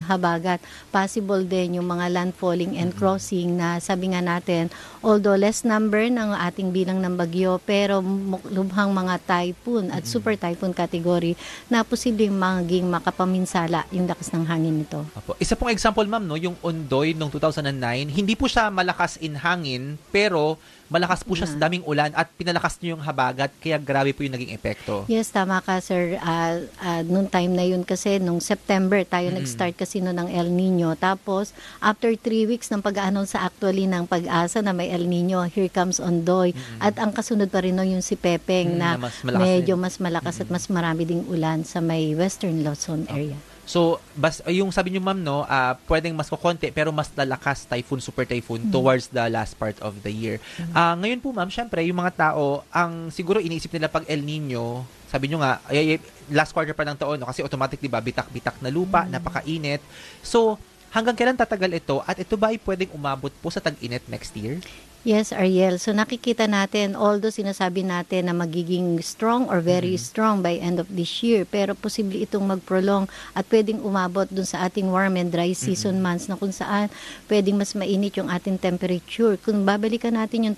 habagat. Possible din yung mga landfalling and crossing na sabi nga natin, although less number ng ating bilang ng bagyo, pero lubhang mga typhoon at super typhoon category na posibleng maging makapaminsala yung lakas ng hangin nito. Opo. Isa pong example, ma'am, no, yung Ondoy noong 2009, hindi po siya malakas in hangin, pero malakas po siya sa daming ulan at pinalakas niyo yung habagat, kaya grabe po yung naging epekto. Yes, tama ka, sir. Noong time na yun kasi, nung September, tayo nag-start kasi noon ng El Nino. Tapos, after 3 weeks ng pag-announce sa actually ng Pag-asa na may El Nino, here comes Ondoy. At ang kasunod pa rin nun yung si Pepeng na medyo mas malakas at mas marami ding ulan sa may Western Luzon area. So, yung sabi niyo, ma'am, no, pwedeng mas kukonti pero mas lalakas typhoon, super typhoon towards the last part of the year. Ngayon po, ma'am, syempre, yung mga tao, ang siguro iniisip nila pag El Nino, sabi niyo nga, last quarter pa ng taon, no, kasi automatic, di ba, bitak-bitak na lupa, napakainit. So, hanggang kailan tatagal ito? At ito ba ay pwedeng umabot po sa tag-init next year? Yes, Ariel. So nakikita natin, although sinasabi natin na magiging strong or very strong by end of this year, pero posible itong mag-prolong at pwedeng umabot dun sa ating warm and dry season months na kung saan pwedeng mas mainit yung ating temperature. Kung babalikan natin yung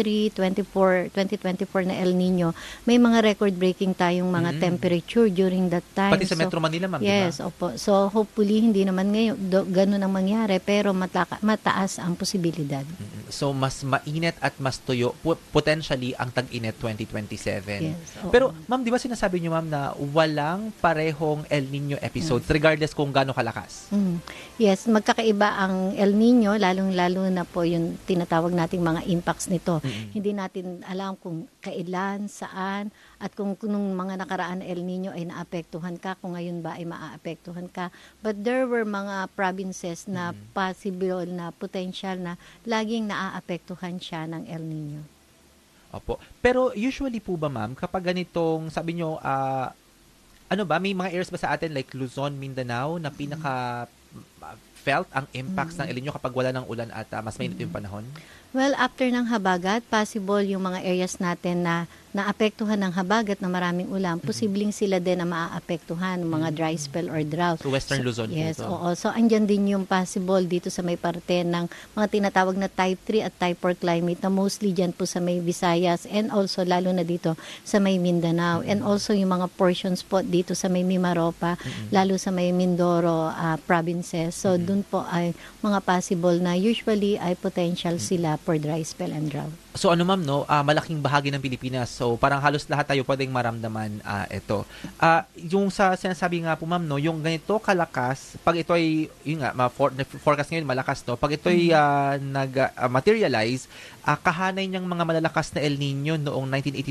2024 na El Nino, may mga record-breaking tayong mga temperature during that time. Pati sa Metro Manila, ma'am, yes, diba? Opo. So hopefully hindi naman ngayon ganun ang mangyari, pero mataas ang posibilidad. So mas mainit at mas tuyo potentially ang tag-init 2027. Yes, pero ma'am, di ba sinasabi niyo, ma'am, na walang parehong El Nino episodes regardless kung gaano kalakas? Yes, magkakaiba ang El Nino, lalong-lalo na po yung tinatawag nating mga impacts nito. Hindi natin alam kung kailan, saan, at kung nung mga nakaraan El Nino ay naapektuhan ka, kung ngayon ba ay maaapektuhan ka. But there were mga provinces na possible na potential na laging naaapektuhan siya ng El Nino. Opo. Pero usually po ba, ma'am, kapag ganitong, sabi nyo, ano ba, may mga areas ba sa atin like Luzon, Mindanao na pinaka felt ang impacts ng El Nino kapag wala ng ulan at mas mainit yung panahon? Well, after ng habagat, possible yung mga areas natin na naapektuhan ng habagat na maraming ulan, posibleng sila din na maaapektuhan ng mga dry spell or drought. So, Western Luzon. Yes, oo. So, andyan din yung possible dito sa may parte ng mga tinatawag na type 3 at type 4 climate na mostly dyan po sa may Visayas and also lalo na dito sa may Mindanao. And also yung mga portions po dito sa may Mimaropa, lalo sa may Mindoro provinces. So, dun po ay mga possible na usually ay potential sila for dry spell and drought. So ano, ma'am, no, malaking bahagi ng Pilipinas. So parang halos lahat tayo pwedeng maramdaman ito. Yung sa sinasabi nga po, ma'am, no, yung ganito kalakas, pag ito ay, yun nga, forecast ngayon malakas, no, pag ito ay nag-materialize, kahanay niyang mga malalakas na El Nino noong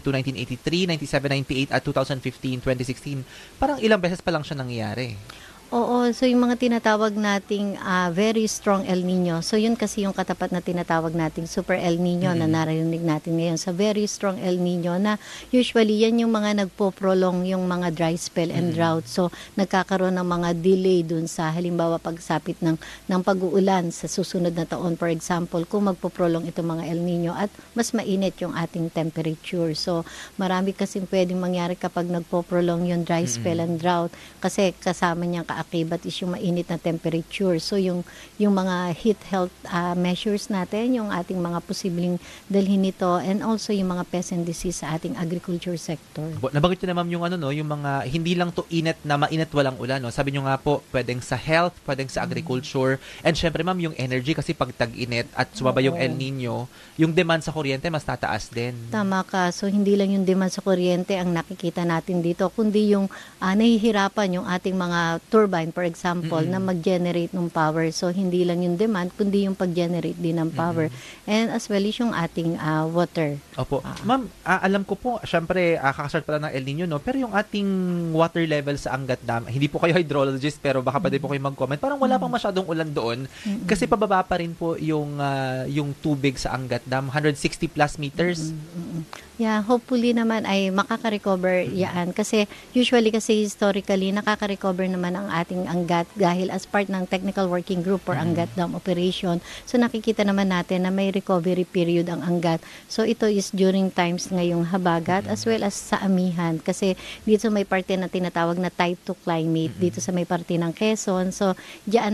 1982, 1983, 97, 98 at 2015, 2016, parang ilang beses pa lang siya nangyayari. Oo, so yung mga tinatawag nating very strong El Nino. So yun kasi yung katapat na tinatawag nating super El Nino na narinig natin ngayon. So very strong El Nino na usually yan yung mga nagpo-prolong yung mga dry spell and drought. So nagkakaroon ng mga delay dun sa halimbawa pagsapit ng pag-uulan sa susunod na taon. For example, kung magpo-prolong itong mga El Nino at mas mainit yung ating temperature. So marami kasing pwedeng mangyari kapag nagpo-prolong yung dry spell and drought kasi kasama niyang kaakibat is yung mainit na temperature. So yung mga heat health measures natin, yung ating mga posibleng dalhin nito and also yung mga pest and disease sa ating agriculture sector. Nabanggit niyo na, ma'am, yung yung mga hindi lang to init na mainit walang ulan, no. Sabi niyo nga po, pwedeng sa health, pwedeng sa agriculture, and syempre, ma'am, yung energy kasi pag tag-init at sumaba yung El Nino, yung demand sa kuryente mas tataas din. Tama ka. So hindi lang yung demand sa kuryente ang nakikita natin dito, kundi yung nahihirapan yung ating mga turbine, for example, na mag-generate ng power. So, hindi lang yung demand, kundi yung pag-generate din ng power. And as well is yung ating water. Opo. Ma'am, alam ko po, syempre, kakasart pala ng El Nino, no? Pero yung ating water level sa Angat Dam, hindi po kayo hydrologist, pero baka pwede po kayo mag-comment. Parang wala pang masyadong ulan doon. Kasi pababa pa rin po yung tubig sa Angat Dam, 160 plus meters. Yeah, hopefully naman ay makaka-recover yan. Kasi usually kasi historically, nakaka-recover naman ang ating Angat dahil as part ng technical working group for Angat Dam operation. So nakikita naman natin na may recovery period ang Angat. So ito is during times ngayong habagat as well as sa amihan. Kasi dito may parte na tinatawag na type 2 climate dito sa may parte ng Quezon. So diyan